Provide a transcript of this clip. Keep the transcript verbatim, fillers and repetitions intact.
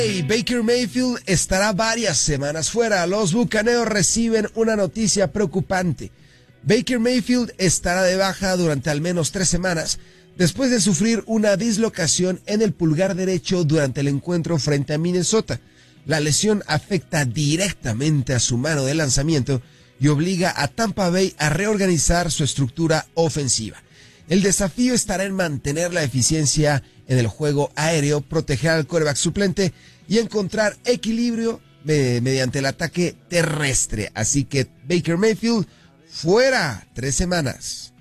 Hey, Baker Mayfield estará varias semanas fuera. Los Bucaneros reciben una noticia preocupante. Baker Mayfield estará de baja durante al menos tres semanas después de sufrir una dislocación en el pulgar derecho durante el encuentro frente a Minnesota. La lesión afecta directamente a su mano de lanzamiento y obliga a Tampa Bay a reorganizar su estructura ofensiva. El desafío estará en mantener la eficiencia en el juego aéreo, proteger al quarterback suplente y encontrar equilibrio mediante el ataque terrestre. Así que Baker Mayfield fuera tres semanas.